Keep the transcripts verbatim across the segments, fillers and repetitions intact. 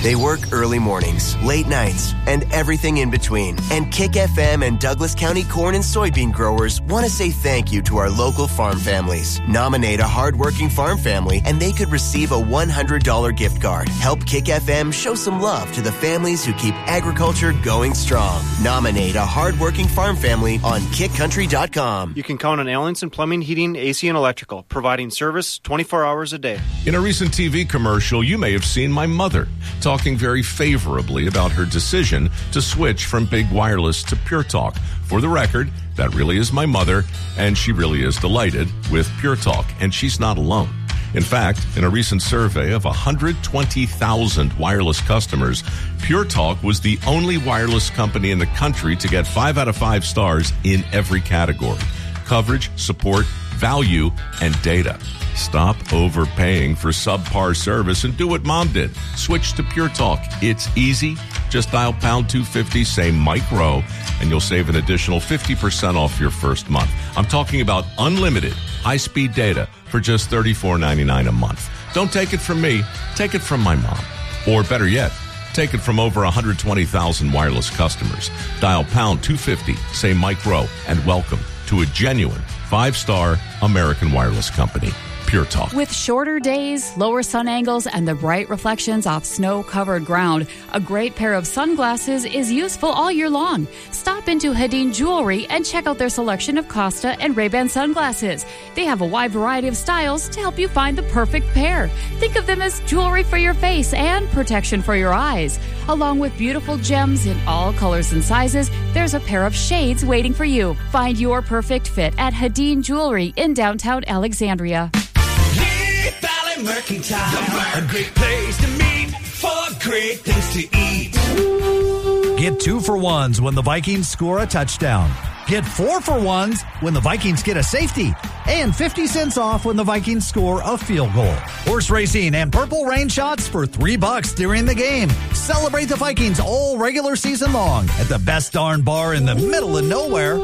They work early mornings, late nights, and everything in between. And Kick F M and Douglas County corn and soybean growers want to say thank you to our local farm families. Nominate a hardworking farm family and they could receive a one hundred dollars gift card. Help Kick F M show some love to the families who keep agriculture going strong. Nominate a hardworking farm family on kick country dot com. You can count on Allenson Plumbing, Heating, A C, and Electrical, providing service twenty-four hours a day. In a recent T V commercial, you may have seen my mother talking very favorably about her decision to switch from Big Wireless to Pure Talk. For the record, that really is my mother, and she really is delighted with Pure Talk, and she's not alone. In fact, in a recent survey of one hundred twenty thousand wireless customers, Pure Talk was the only wireless company in the country to get five out of five stars in every category: coverage, support, value, and data. Stop overpaying for subpar service and do what Mom did. Switch to Pure Talk. It's easy. Just dial pound two fifty, say Mike Rowe, and you'll save an additional fifty percent off your first month. I'm talking about unlimited high-speed data for just thirty-four ninety-nine a month. Don't take it from me. Take it from my mom. Or better yet, take it from over one hundred twenty thousand wireless customers. Dial pound two fifty, say Mike Rowe, and welcome to a genuine five-star American wireless company. Pure Talk. With shorter days, lower sun angles, and the bright reflections off snow-covered ground, a great pair of sunglasses is useful all year long. Stop into Hadeen Jewelry and check out their selection of Costa and Ray-Ban sunglasses. They have a wide variety of styles to help you find the perfect pair. Think of them as jewelry for your face and protection for your eyes. Along with beautiful gems in all colors and sizes, there's a pair of shades waiting for you. Find your perfect fit at Hadeen Jewelry in downtown Alexandria. Valley Mercantile, a great place to meet for great things to eat. Get two for ones when the Vikings score a touchdown. Get four for ones when the Vikings get a safety. And fifty cents off when the Vikings score a field goal. Horse racing and purple rain shots for three bucks during the game. Celebrate the Vikings all regular season long at the best darn bar in the middle of nowhere.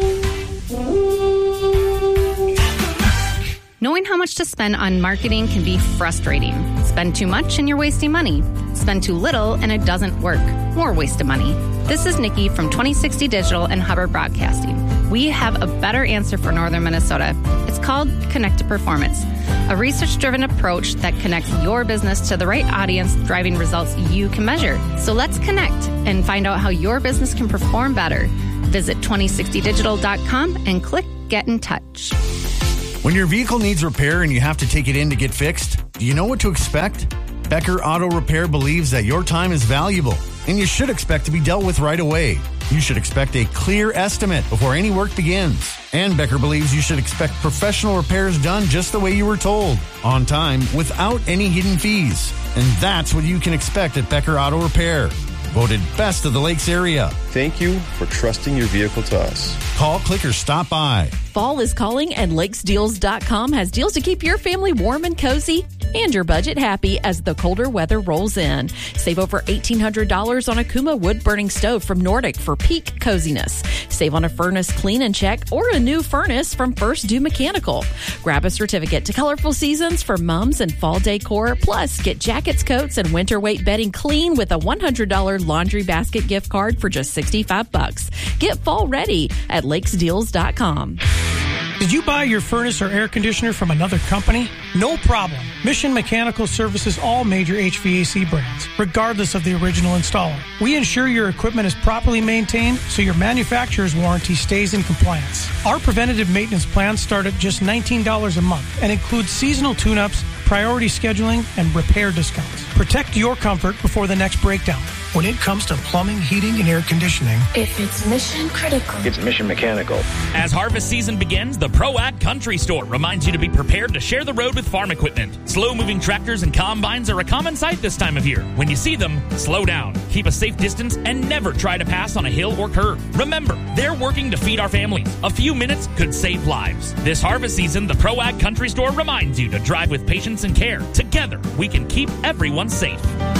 Knowing how much to spend on marketing can be frustrating. Spend too much and you're wasting money. Spend too little and it doesn't work. More waste of money. This is Nikki from twenty sixty Digital and Hubbard Broadcasting. We have a better answer for Northern Minnesota. It's called Connect to Performance, a research-driven approach that connects your business to the right audience, driving results you can measure. So let's connect and find out how your business can perform better. Visit twenty sixty digital dot com and click Get in Touch. When your vehicle needs repair and you have to take it in to get fixed, do you know what to expect? Becker Auto Repair believes that your time is valuable and you should expect to be dealt with right away. You should expect a clear estimate before any work begins. And Becker believes you should expect professional repairs done just the way you were told, on time, without any hidden fees. And that's what you can expect at Becker Auto Repair. Voted best of the Lakes area. Thank you for trusting your vehicle to us. Call, click, or stop by. Fall is calling, and lakes deals dot com has deals to keep your family warm and cozy and your budget happy as the colder weather rolls in. Save over eighteen hundred dollars on a Kuma wood-burning stove from Nordic for peak coziness. Save on a furnace clean and check or a new furnace from First Do Mechanical. Grab a certificate to Colorful Seasons for mums and fall decor. Plus, get jackets, coats, and winter weight bedding clean with a one hundred dollars laundry basket gift card for just sixty-five bucks. Get fall ready at lakes deals dot com. Did you buy your furnace or air conditioner from another company? No problem. Mission Mechanical services all major H V A C brands, regardless of the original installer. We ensure your equipment is properly maintained so your manufacturer's warranty stays in compliance. Our preventative maintenance plans start at just nineteen dollars a month and include seasonal tune-ups, priority scheduling, and repair discounts. Protect your comfort before the next breakdown. When it comes to plumbing, heating, and air conditioning, if it's mission critical, it's Mission Mechanical. As harvest season begins, the ProAg Country Store reminds you to be prepared to share the road with farm equipment. Slow-moving tractors and combines are a common sight this time of year. When you see them, slow down, keep a safe distance, and never try to pass on a hill or curve. Remember, they're working to feed our families. A few minutes could save lives. This harvest season, the ProAg Country Store reminds you to drive with patience and care. Together, we can keep everyone safe.